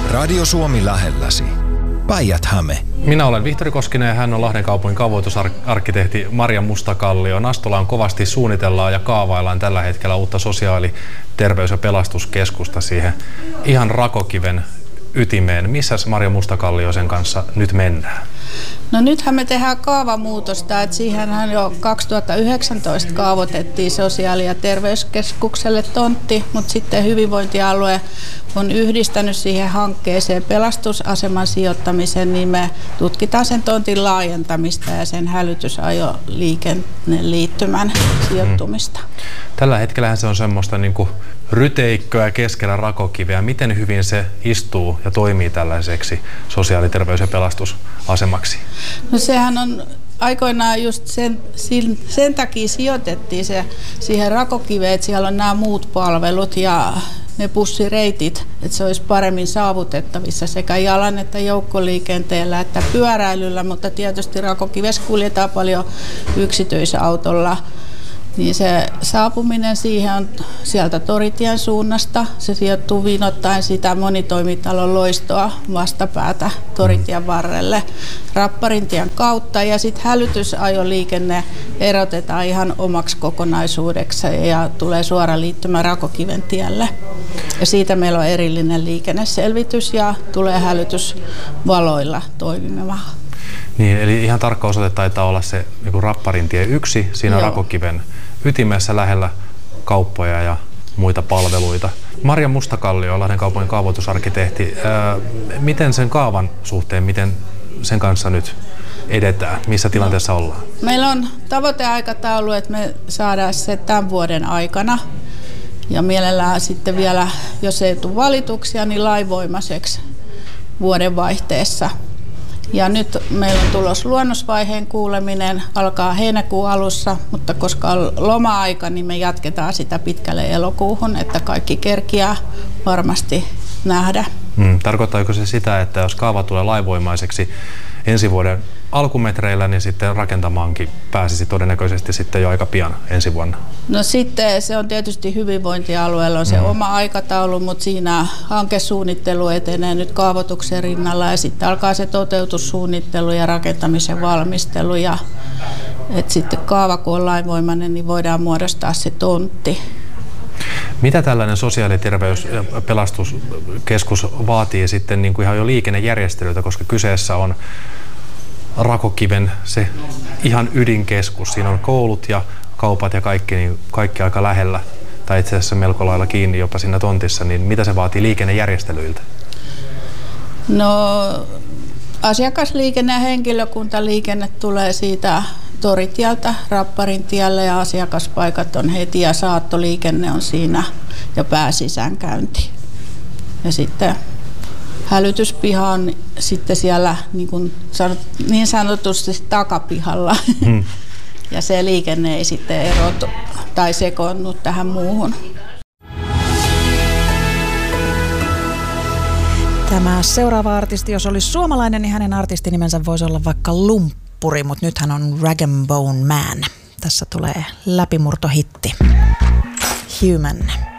Radio Suomi lähelläsi. Päijät-Häme. Minä olen Vihtori Koskinen ja hän on Lahden kaupungin kaavoitusarkkitehti Marja Mustakallio. Nastolaan kovasti suunnitellaan ja kaavaillaan tällä hetkellä uutta sosiaali-, terveys- ja pelastuskeskusta siihen ihan Rakokiven ytimeen. Missäs Marja Mustakallio sen kanssa nyt mennään? No nythän me tehdään kaavamuutosta, että siihenhän jo 2019 kaavoitettiin sosiaali- ja terveyskeskukselle tontti, mutta sitten hyvinvointialue on yhdistänyt siihen hankkeeseen pelastusaseman sijoittamisen, niin me tutkitaan sen tontin laajentamista ja sen hälytysajoliikenneliittymän sijoittumista. Tällä hetkellähän se on semmoista niin kuin ryteikköä keskellä Rakokiveä. Miten hyvin se istuu ja toimii tällaiseksi sosiaali-, terveys- ja pelastusasemaksi? No sehän on aikoinaan just sen takia sijoitettiin se siihen Rakokiveen, että siellä on nämä muut palvelut ja ne bussireitit, että se olisi paremmin saavutettavissa sekä jalan- että joukkoliikenteellä että pyöräilyllä, mutta tietysti Rakokivessä kuljetaan paljon yksityisautolla. Niin se saapuminen siihen on sieltä Toritien suunnasta. Se sijoittuu viinoittain sitä monitoimitalon loistoa vastapäätä Toritien varrelle Rapparintien kautta. Ja sitten hälytysajoliikenne erotetaan ihan omaksi kokonaisuudeksi ja tulee suora liittymä Rakokiven tielle. Ja siitä meillä on erillinen liikenneselvitys ja tulee hälytysvaloilla toimimaan. Niin, eli ihan tarkka osoite taitaa olla se niin Rapparintie 1 siinä Joo. Rakokiven ytimessä lähellä kauppoja ja muita palveluita. Marja Mustakallio, Lahden kaupungin kaavoitusarkkitehti. Miten sen kaavan suhteen, miten sen kanssa nyt edetään? Missä tilanteessa ollaan? Meillä on tavoiteaikataulu, että me saadaan se tämän vuoden aikana. Ja mielellään sitten vielä, jos ei tule valituksia, niin lainvoimaiseksi vuodenvaihteessa. Ja nyt meillä on tulossa luonnosvaiheen kuuleminen, alkaa heinäkuun alussa, mutta koska on loma-aika, niin me jatketaan sitä pitkälle elokuuhun, että kaikki kerkiää varmasti nähdä. Tarkoittaako se sitä, että jos kaava tulee lainvoimaiseksi ensi vuoden alkumetreillä, niin sitten rakentamaankin pääsisi todennäköisesti sitten jo aika pian ensi vuonna? No sitten se on tietysti hyvinvointialueella on se oma aikataulu, mutta siinä hankesuunnittelu etenee nyt kaavoituksen rinnalla ja sitten alkaa se toteutussuunnittelu ja rakentamisen valmistelu. Ja että sitten kaava kun on lainvoimainen, niin voidaan muodostaa se tontti. Mitä tällainen sosiaali-, terveys- ja pelastuskeskus vaatii sitten niin kuin ihan jo liikennejärjestelyitä, koska kyseessä on Rakokiven se ihan ydinkeskus. Siinä on koulut ja kaupat ja kaikki aika lähellä, tai itse asiassa melko lailla kiinni jopa siinä tontissa, niin mitä se vaatii liikennejärjestelyiltä? No asiakasliikenne ja henkilökuntaliikenne tulee siitä Toritieltä Rapparintielle ja asiakaspaikat on heti ja saattoliikenne on siinä ja pääsisäänkäynti. Ja sitten hälytyspiha on sitten siellä niin sanotusti takapihalla ja se liikenne ei sitten erotu tai sekoonnu tähän muuhun. Tämä seuraava artisti, jos olisi suomalainen, niin hänen artistinimensä voisi olla vaikka Lumppuri, mutta nyt hän on Rag & Bone Man. Tässä tulee läpimurtohitti. Human.